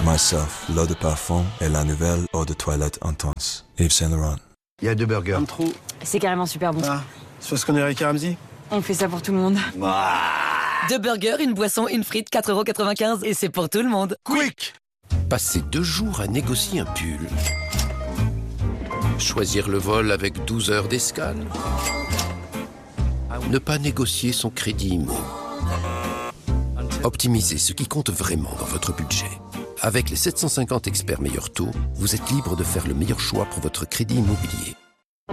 Myself, l'eau de parfum et la nouvelle eau de toilette intense. Yves Saint Laurent. Il y a 2 burgers. Un trou. C'est carrément super bon. Ah, c'est parce qu'on est avec Ramsey. On fait ça pour tout le monde. 2 burgers, une boisson, une frite, 4,95 € et c'est pour tout le monde. Quick! Passer 2 jours à négocier un pull. Choisir le vol avec 12 heures d'escale. Ne pas négocier son crédit IMO. Optimisez ce qui compte vraiment dans votre budget. Avec les 750 experts meilleurs taux, vous êtes libre de faire le meilleur choix pour votre crédit immobilier.